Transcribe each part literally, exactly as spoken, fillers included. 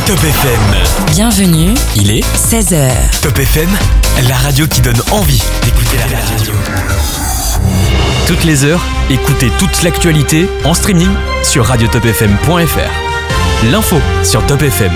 Top F M. Bienvenue, Il est seize heures. Top F M, la radio qui donne envie d'écouter la radio. Toutes les heures, écoutez toute l'actualité en streaming sur radio top f m point f r. L'info sur Top F M.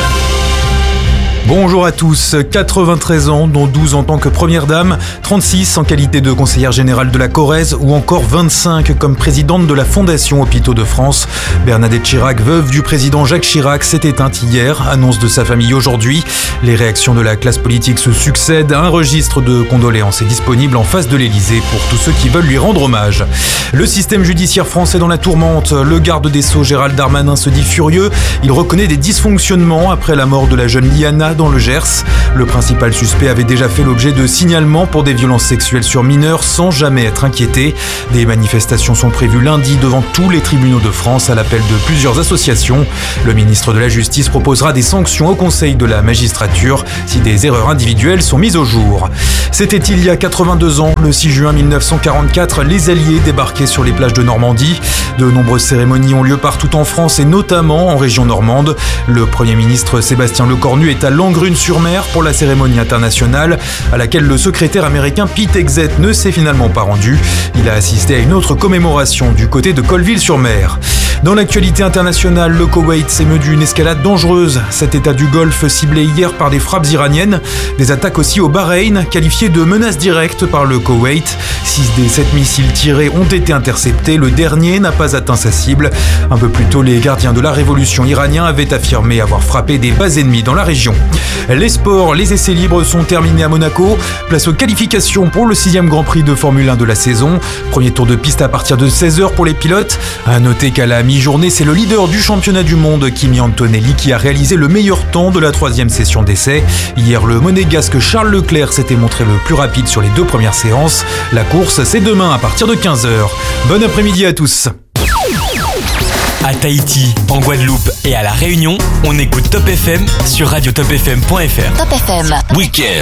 Bonjour à tous, quatre-vingt-treize ans, dont douze en tant que première dame, trente-six en qualité de conseillère générale de la Corrèze ou encore vingt-cinq comme présidente de la Fondation Hôpitaux de France. Bernadette Chirac, veuve du président Jacques Chirac, s'est éteinte hier, annonce de sa famille aujourd'hui. Les réactions de la classe politique se succèdent. Un registre de condoléances est disponible en face de l'Élysée pour tous ceux qui veulent lui rendre hommage. Le système judiciaire français dans la tourmente. Le garde des Sceaux Gérald Darmanin se dit furieux. Il reconnaît des dysfonctionnements après la mort de la jeune Liana dans le Gers. Le principal suspect avait déjà fait l'objet de signalements pour des violences sexuelles sur mineurs sans jamais être inquiété. Des manifestations sont prévues lundi devant tous les tribunaux de France à l'appel de plusieurs associations. Le ministre de la Justice proposera des sanctions au Conseil de la magistrature si des erreurs individuelles sont mises au jour. C'était il y a quatre-vingt-deux ans, le six juin mille neuf cent quarante-quatre, les Alliés débarquaient sur les plages de Normandie. De nombreuses cérémonies ont lieu partout en France et notamment en région normande. Le Premier ministre Sébastien Lecornu est à Langrune-sur-Mer pour la cérémonie internationale à laquelle le secrétaire américain Pete Hegseth ne s'est finalement pas rendu. Il a assisté à une autre commémoration du côté de Colville-sur-Mer. Dans l'actualité internationale, le Koweït s'émeut d'une escalade dangereuse. Cet état du Golfe ciblé hier par des frappes iraniennes. Des attaques aussi au Bahreïn, qualifiées de menaces directes par le Koweït. Six des sept missiles tirés ont été interceptés. Le dernier n'a pas atteint sa cible. Un peu plus tôt, les gardiens de la révolution iraniens avaient affirmé avoir frappé des bases ennemies dans la région. Les sports, les essais libres sont terminés à Monaco. Place aux qualifications pour le sixième Grand Prix de Formule un de la saison. Premier tour de piste à partir de seize heures pour les pilotes. À noter qu'à la mi-journée, c'est le leader du championnat du monde, Kimi Antonelli, qui a réalisé le meilleur temps de la troisième session d'essai. Hier, le monégasque Charles Leclerc s'était montré le plus rapide sur les deux premières séances. La course, c'est demain à partir de quinze heures. Bon après-midi à tous. À Tahiti, en Guadeloupe et à La Réunion, on écoute Top F M sur radio top f m point f r. Top F M. Week-end.